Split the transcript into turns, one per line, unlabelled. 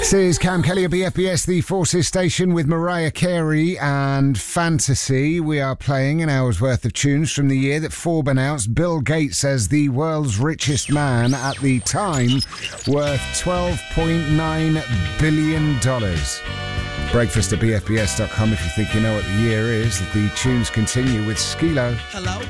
This is Cam Kelly at BFBS, the Forces Station, with Mariah Carey and Fantasy. We are playing an hour's worth of tunes from the year that Forbes announced Bill Gates as the world's richest man at the time, worth $12.9 billion. Breakfast at BFBS.com if you think you know what the year is. The tunes continue with Skilo.
Hello,